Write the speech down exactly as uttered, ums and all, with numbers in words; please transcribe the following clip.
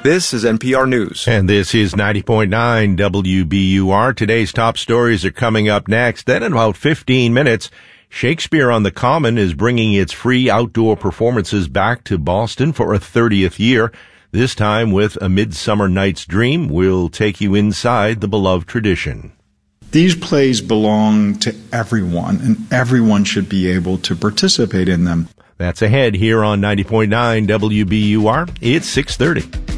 This is N P R News. And this is ninety point nine W B U R. Today's top stories are coming up next. Then in about fifteen minutes, Shakespeare on the Common is bringing its free outdoor performances back to Boston for a thirtieth year. This time with A Midsummer Night's Dream. We'll take you inside the beloved tradition. These plays belong to everyone, and everyone should be able to participate in them. That's ahead here on ninety point nine W B U R. It's six thirty.